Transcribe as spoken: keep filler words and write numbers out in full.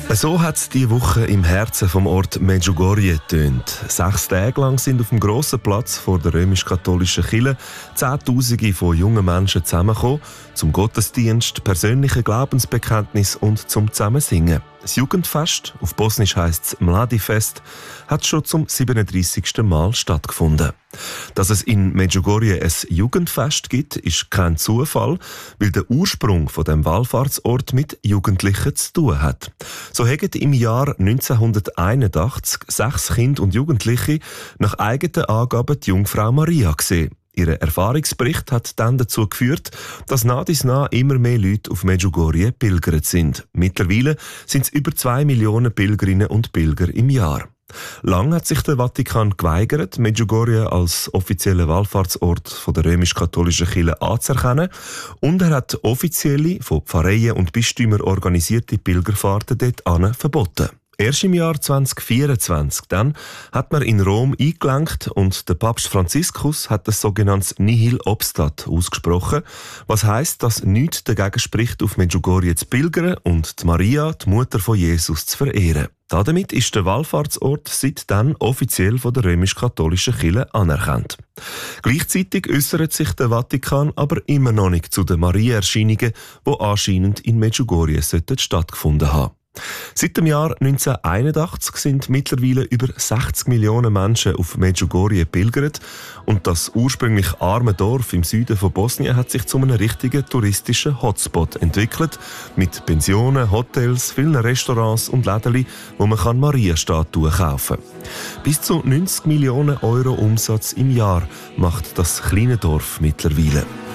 So hat es diese Woche im Herzen vom Ort Medjugorje getönt. Sechs Tage lang sind auf dem grossen Platz vor der römisch-katholischen Kirche Zehntausende von jungen Menschen zusammengekommen, zum Gottesdienst, persönliche Glaubensbekenntnis und zum Zusammensingen. Das Jugendfest, auf Bosnisch heisst es Mladifest, hat schon zum siebenunddreissigsten Mal stattgefunden. Dass es in Medjugorje ein Jugendfest gibt, ist kein Zufall, weil der Ursprung von dem Wallfahrtsort mit Jugendlichen zu tun hat. So haben im Jahr neunzehnhunderteinundachtzig sechs Kinder und Jugendliche nach eigenen Angaben die Jungfrau Maria gesehen. Ihr Erfahrungsbericht hat dann dazu geführt, dass nah dies nah immer mehr Leute auf Medjugorje pilgert sind. Mittlerweile sind es über zwei Millionen Pilgerinnen und Pilger im Jahr. Lang hat sich der Vatikan geweigert, Medjugorje als offiziellen Wallfahrtsort von der römisch-katholischen Kirche anzuerkennen, und er hat offizielle, von Pfarreien und Bistümern organisierte Pilgerfahrten dort verboten. Erst im Jahr zweitausendvierundzwanzig dann hat man in Rom eingelenkt und der Papst Franziskus hat das sogenannte Nihil obstat ausgesprochen, was heisst, dass nichts dagegen spricht, auf Medjugorje zu pilgern und die Maria, die Mutter von Jesus, zu verehren. Damit ist der Wallfahrtsort seitdem offiziell von der römisch-katholischen Kirche anerkannt. Gleichzeitig äußert sich der Vatikan aber immer noch nicht zu den Maria-Erscheinungen, die anscheinend in Medjugorje stattgefunden haben. Seit dem Jahr neunzehnhunderteinundachtzig sind mittlerweile über sechzig Millionen Menschen auf Medjugorje pilgert und das ursprünglich arme Dorf im Süden von Bosnien hat sich zu einem richtigen touristischen Hotspot entwickelt, mit Pensionen, Hotels, vielen Restaurants und Läden, wo man Maria-Statuen kaufen kann. Bis zu neunzig Millionen Euro Umsatz im Jahr macht das kleine Dorf mittlerweile.